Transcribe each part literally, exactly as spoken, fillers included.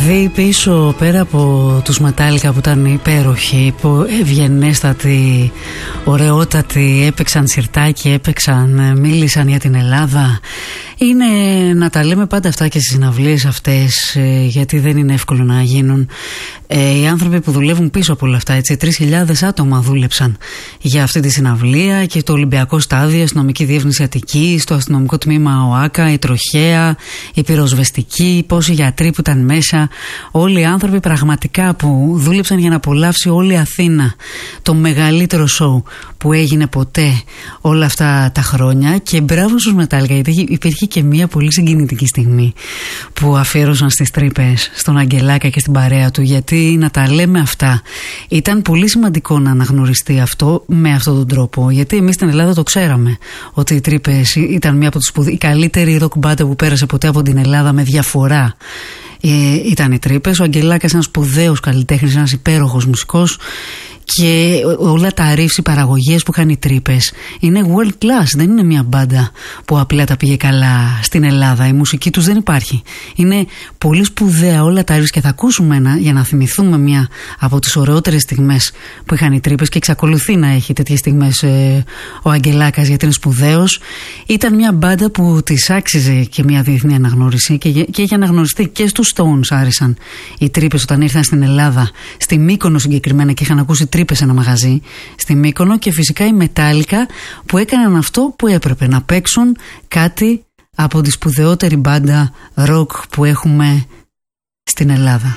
δει πίσω, πέρα από τους Μετάλλικα που ήταν υπέροχοι, που ευγενέστατοι, ωραιότατοι, έπαιξαν σιρτάκι, έπαιξαν, μίλησαν για την Ελλάδα, είναι να τα λέμε πάντα αυτά και στις συναυλίες αυτές, γιατί δεν είναι εύκολο να γίνουν. Οι άνθρωποι που δουλεύουν πίσω από όλα αυτά, έτσι, τρεις χιλιάδες άτομα δούλεψαν για αυτή τη συναυλία, και το Ολυμπιακό Στάδιο, η Αστυνομική Διεύθυνση Αττικής, το Αστυνομικό Τμήμα ΟΑΚΑ, η Τροχέα, η Πυροσβεστική, πόσοι γιατροί που ήταν μέσα, όλοι οι άνθρωποι πραγματικά που δούλεψαν για να απολαύσει όλη η Αθήνα το μεγαλύτερο σοου που έγινε ποτέ όλα αυτά τα χρόνια. Και μπράβο στους Μετάλλικα, γιατί υπήρχε και μια πολύ συγκινητική στιγμή που αφιέρωσαν στις τρύπες στον Αγγελάκα και στην παρέα του, γιατί να τα λέμε αυτά, ήταν πολύ σημαντικό να αναγνωριστεί αυτό με αυτόν τον τρόπο, γιατί εμείς στην Ελλάδα το ξέραμε ότι οι τρύπες ήταν μια από τις σπουδ... η καλύτερη ροκ μπάντα που πέρασε ποτέ από την Ελλάδα με διαφορά. Ε, ήταν οι τρύπες. Ο Αγγελάκας, ένας σπουδαίος καλλιτέχνης, ένας υπέροχος μουσικός, και όλα τα ρίφς, οι παραγωγές που είχαν οι τρύπες είναι world class. Δεν είναι μια μπάντα που απλά τα πήγε καλά στην Ελλάδα. Η μουσική τους δεν υπάρχει. Είναι πολύ σπουδαία όλα τα ρίφς, και θα ακούσουμε ένα για να θυμηθούμε μια από τις ωραιότερες στιγμές που είχαν οι τρύπες, και εξακολουθεί να έχει τέτοιες στιγμές ε, ο Αγγελάκας, γιατί είναι σπουδαίος. Ήταν μια μπάντα που της άξιζε και μια διεθνή αναγνώριση, και, και έχει αναγνωριστεί και στους Stones. Άρεσαν οι τρύπες όταν ήρθαν στην Ελλάδα, στη Μύκονο συγκεκριμένα, και είχαν ακούσει τρύπες σε ένα μαγαζί στη Μύκονο, και φυσικά οι Μετάλλικα που έκαναν αυτό που έπρεπε, να παίξουν κάτι από τη σπουδαιότερη μπάντα ροκ που έχουμε στην Ελλάδα,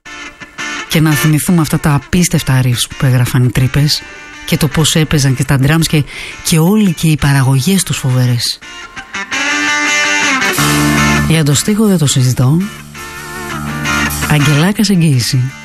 και να θυμηθούμε αυτά τα απίστευτα ρίφς που έγραφαν οι τρύπες και το πώς έπαιζαν, και τα drums, και, και όλοι και οι παραγωγές τους φοβερές. Για το στίχο δεν το συζητώ. Αγγελάκας εγγύηση.